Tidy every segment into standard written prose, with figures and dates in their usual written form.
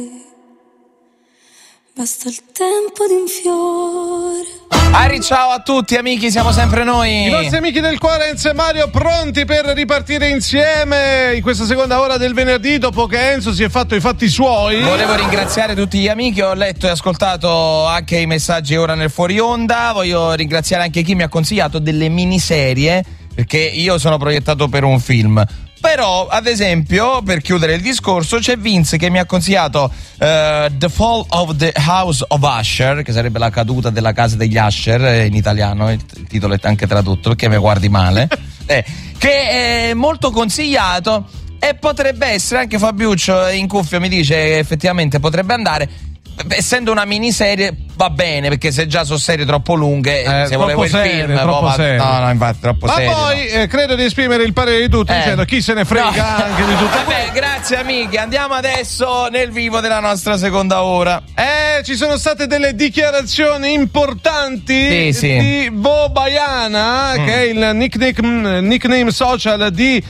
Basta il tempo di un fiore. Ciao a tutti amici, siamo sempre noi, i nostri amici del cuore, Enzo e Mario, pronti per ripartire insieme in questa seconda ora del venerdì, dopo che Enzo si è fatto i fatti suoi. Volevo ringraziare tutti gli amici, ho letto e ascoltato anche i messaggi ora nel fuori onda. Voglio ringraziare anche chi mi ha consigliato delle miniserie, perché io sono proiettato per un film. Però, ad esempio, per chiudere il discorso, c'è Vince che mi ha consigliato The Fall of the House of Usher, che sarebbe la caduta della casa degli Usher in italiano, il titolo è anche tradotto perché mi guardi male, che è molto consigliato e potrebbe essere, anche Fabiuccio in cuffia mi dice che effettivamente potrebbe andare. Essendo una miniserie va bene, perché se già sono serie troppo lunghe, se volevo il film no, infatti troppo serie. Ma poi credo di esprimere il parere di tutti dicendo chi se ne frega anche di tutto. Vabbè, grazie amici, andiamo adesso nel vivo della nostra seconda ora. Ci sono state delle dichiarazioni importanti di Bo Baiana, che è il nickname social di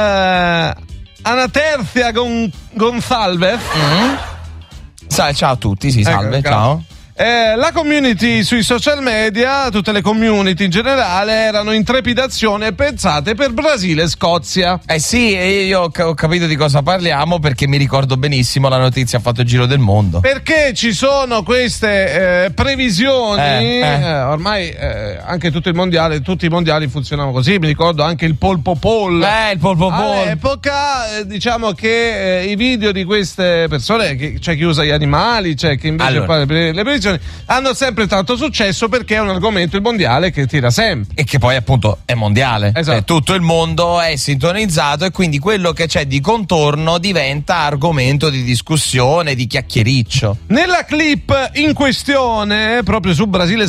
Anatercia Gonzalez. Ciao a tutti, salve, ciao. La community sui social media, tutte le community in generale, erano in trepidazione, pensate, per Brasile e Scozia. Sì, io ho capito di cosa parliamo, perché mi ricordo benissimo, la notizia ha fatto il giro del mondo. Perché ci sono queste previsioni, ormai anche tutti i mondiali funzionano così, mi ricordo anche il polpo poll. Il polpo poll. All'epoca, diciamo che i video di queste persone, c'è chi usa gli animali, c'è chi invece fa le previsioni, hanno sempre tanto successo, perché è un argomento, il mondiale, che tira sempre e che poi appunto è mondiale. Esatto. Tutto il mondo è sintonizzato e quindi quello che c'è di contorno diventa argomento di discussione, di chiacchiericcio. Nella clip in questione, proprio su Brasile e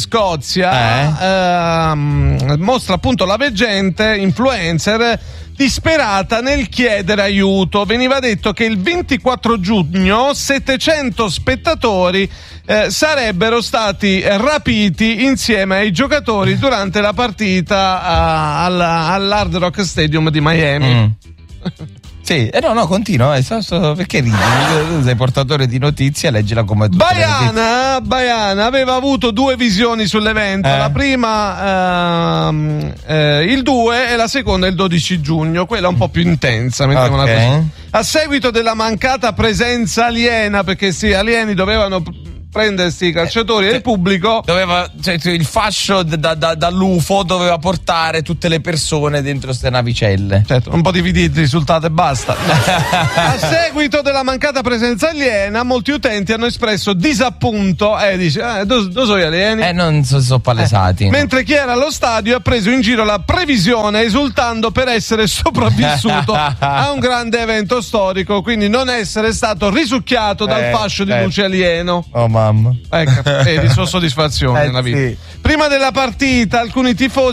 Scozia, mostra appunto la veggente influencer disperata nel chiedere aiuto. Veniva detto che il 24 giugno 700 spettatori sarebbero stati rapiti insieme ai giocatori durante la partita all'Hard Rock Stadium di Miami. Sì, no, continua, perché ridi? Tu sei portatore di notizie, leggila come tu. Baiana aveva avuto due visioni sull'evento, la prima il 2 e la seconda il 12 giugno, quella un po' più intensa, mettiamola così. A seguito della mancata presenza aliena, perché alieni dovevano prendersi i calciatori e il pubblico, il fascio dall'UFO doveva portare tutte le persone dentro ste navicelle. Certo, un po' dividiti il risultato e basta. A seguito della mancata presenza aliena, molti utenti hanno espresso disappunto dove sono gli alieni? Non sono palesati. Mentre chi era allo stadio ha preso in giro la previsione, esultando per essere sopravvissuto a un grande evento storico, quindi non essere stato risucchiato dal fascio di luce alieno. Oh mamma. Ecco, di sua soddisfazione nella vita. Sì. Prima della partita alcuni tifosi